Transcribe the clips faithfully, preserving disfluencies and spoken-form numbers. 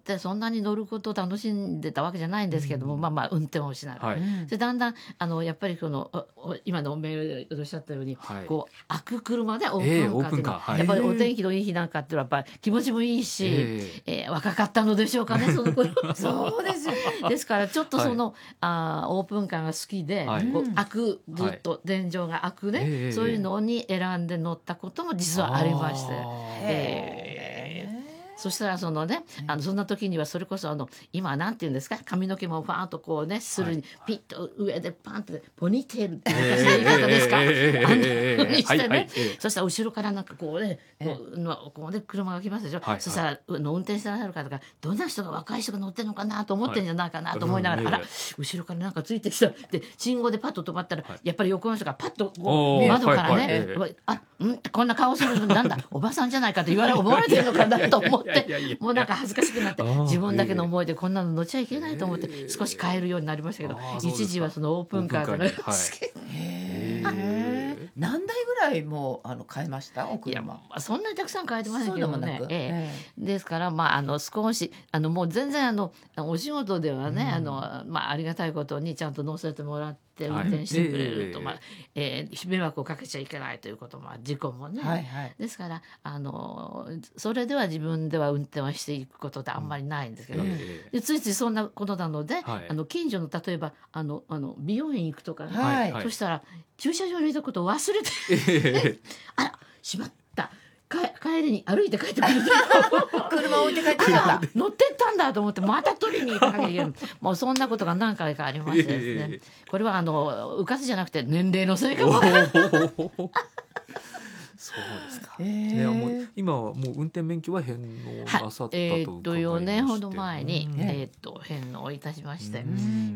ってそんなに乗ることを楽しんでたわけじゃないんですけども、うん、まあまあ運転をしながら、はい、でだんだんあのやっぱりこの今のメールでおっしゃったように、はい、こう開く車でオープンカーっていうのは、えー、やっぱりお天気のいい日なんかっていうのはやっぱり気持ちもいいし、えーえー、若かったのでしょうかねその頃そうですよですからちょっとその、はい、あオープンカーが好きで、はい、こう開くずっと天井が開くね、はい、そういうのに選んで乗ったことも実はありまして、えー、そしたらそのねあのそんな時にはそれこそあの今なんていうんですか髪の毛もパーンとこうねするにピッと上でパンとポニーテールって昔の言い方ですか、えー、あんなにしてね、はいはい、そしたら後ろからなんかこうねこうこうね車が来ますでしょ、はいはい、そしたらの運転してらっしゃる方がどんな人が若い人が乗ってるのかなと思ってるんじゃないかなと思いながら、はい、あら後ろからなんかついてきたで信号でパッと止まったら、はい、やっぱり横の人がパッとこう窓からね、はいはいはい、あんこんな顔するのなんだおばさんじゃないかと言われ思われてるのかなと思ってもうなんか恥ずかしくなって自分だけの思いでこんなの乗っちゃいけないと思って少し変えるようになりましたけど、一時はそのオープンカーから何台ぐらいもうあの買いましたお車。いや、まあ、そんなにたくさん買えてませんけどね、ええ、ですから、まあ、あの少しあのもう全然あのお仕事ではね、うん、あのまあ、ありがたいことにちゃんと乗せてもらって運転してくれると、はい、まあえー、迷惑をかけちゃいけないということも事故もね、はいはい、ですからあのそれでは自分では運転はしていくことってあんまりないんですけど、うん、でついついそんなことなので、はい、あの近所の例えばあのあの美容院行くとかね、はい、そしたら駐車場にいたことを忘れてあらしまった帰りに歩いて帰ってくる車を置いて帰ってきた乗ってったんだと思ってまた取りに行かなきゃいけないもうそんなことが何回かありましてですね、これはあのうかつじゃなくて年齢のせいかもそうですか、えーね、もう今はもう運転免許は返納なさったと伺いまして、はい、えー、とよねんほど前に、うん、えー、と返納いたしまして、うん、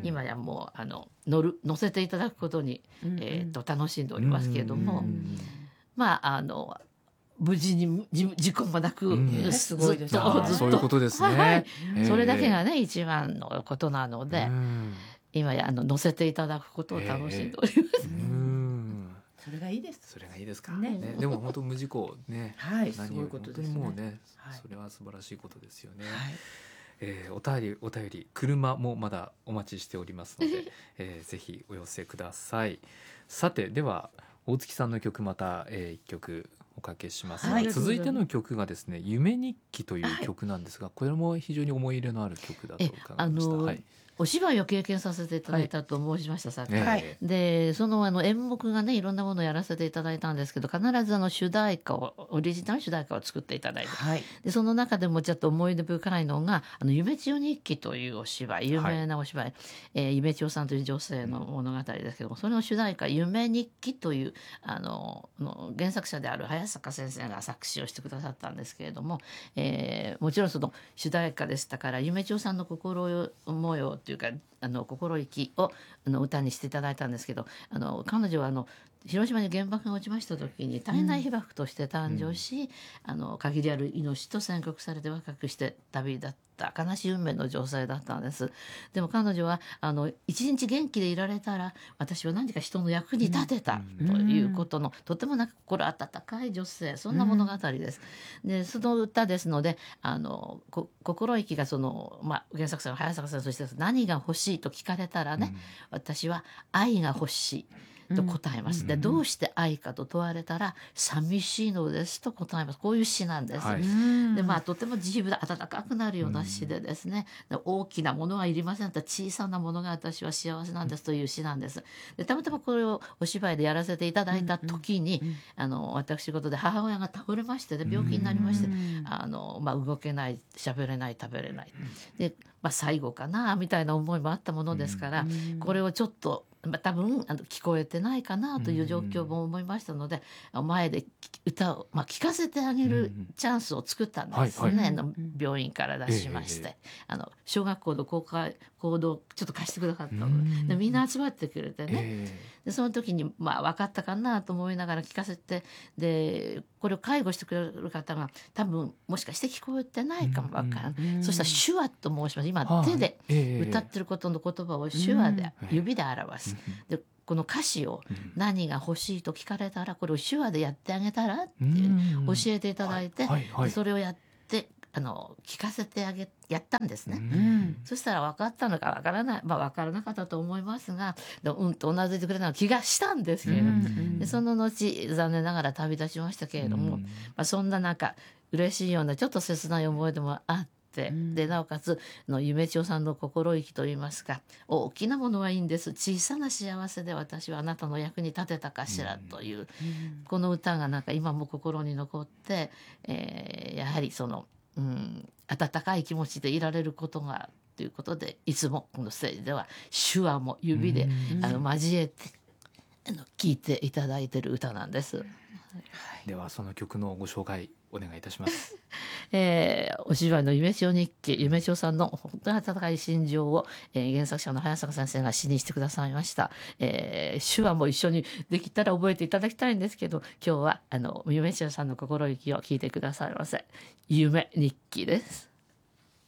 今やもうあの乗る乗せていただくことに、うん、えー、と楽しんでおりますけれども、うん、まああの無事に事故もなく、うん、 すごいですね、 ずっとそういうことですね、はい、 えー、それだけがね一番のことなので、うん、今やあの乗せていただくことを楽しんでおります、えー、うんそれがいいです。 それがいいですか。ねね、でも本当無事故ね、 はい、 何より本当にもうね、はい、それは素晴らしいことですよね。はい、えー、お便りお便り車もまだお待ちしておりますので、えー、ぜひお寄せください。さてでは大月さんの曲また、えー、一曲おかけします、はい、続いての曲がですね夢日記という曲なんですが、はい、これも非常に思い入れのある曲だと伺いました。あのーはい、 お芝居を経験させていただいたと申しました、さっき、はい、でそのあの演目がねいろんなものをやらせていただいたんですけど必ずあの主題歌をオリジナル主題歌を作っていただいて、はい、でその中でもちょっと思い出深いのがあの夢千代日記というお芝居有名なお芝居、はい、えー、夢千代さんという女性の物語ですけども、それの主題歌夢日記というあのの原作者である早坂先生が作詞をしてくださったんですけれども、えー、もちろんその主題歌でしたから夢千代さんの心模様というかあの心意気をあの歌にしていただいたんですけど、あの彼女はあの広島に原爆が落ちました時に体内被爆として誕生し、うん、あの限りある命と宣告されて若くして旅立った悲しい運命の女性だったんです。でも彼女はあの一日元気でいられたら私は何か人の役に立てたということの、うん、とてもなんか心温かい女性、そんな物語です、うん、でその歌ですのであの心意気がその、まあ、原作者の早坂さんとして何が欲しいと聞かれたらね、うん、私は愛が欲しいと答えます、うん、でどうして愛かと問われたら寂しいのですと答えます。こういう詩なんです、はい、でまあとても自由で温かくなるような詩でですね、で大きなものはいりませんと小さなものが私は幸せなんですという詩なんです。でたまたまこれをお芝居でやらせていただいた時に、うんうん、あの私事で母親が倒れましてね病気になりまして、あの、まあ、動けない喋れない食べれないで、まあ、最後かなみたいな思いもあったものですから、これをちょっとまあ、多分あの聞こえてないかなという状況も思いましたので、うん、前で歌を、まあ、聞かせてあげるチャンスを作ったんですね、うんはいはい、あの病院から出しまして、えー、あの小学校の公開行動ちょっと貸してくださったので、うん、でみんな集まってくれてね、えー、でその時に、まあ、分かったかなと思いながら聞かせて、でこれを介護してくれる方が多分もしかして聞こえてないかも分からない、うん、そしたら手話と申します。今手で歌ってることの言葉を手話で、うん、指で表す。でこの歌詞を何が欲しいと聞かれたらこれを手話でやってあげたらって教えていただいて、でそれをやってあの聞かせてあげやったんですね、 うん、 そしたら分かったのか分からない、まあ、分からなかったと思いますがでうんとうなずいてくれた気がしたんですけれども、うんうん、でその後残念ながら旅立ちましたけれども、うんまあ、そんな中嬉しいようなちょっと切ない思い出もあってうん、でなおかつの夢千代さんの心意気といいますか大きなものはいいんです小さな幸せで私はあなたの役に立てたかしらという、うん、この歌がなんか今も心に残って、えー、やはりその、うん、温かい気持ちでいられることがということでいつもこのステージでは手話も指で、うん、あの交えてあの聴いていただいている歌なんです、はい、 ではその曲のご紹介お願いいたしますえー、お芝居の夢千代日記夢千代さんの本当に温かい心情を、えー、原作者の早坂先生が詩にしてくださいました、えー、手話も一緒にできたら覚えていただきたいんですけど今日はあの夢千代さんの心意気を聞いてくださいませ。夢日記です。